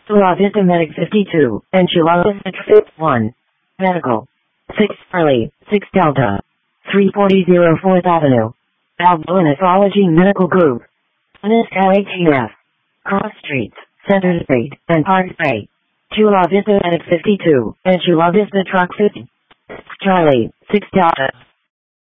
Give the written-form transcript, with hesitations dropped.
La Vista Medic 52, and Chula Vista Traffic 1. Medical. 6 Charlie, 6 Delta. 340 4th Avenue. Balboa Nephrology Medical Group. Anisco ATF. Cross Streets, Center Street, and Park Bay. Chula Vista Medic 52, and Chula Vista Truck 50. Charlie, 6 Delta.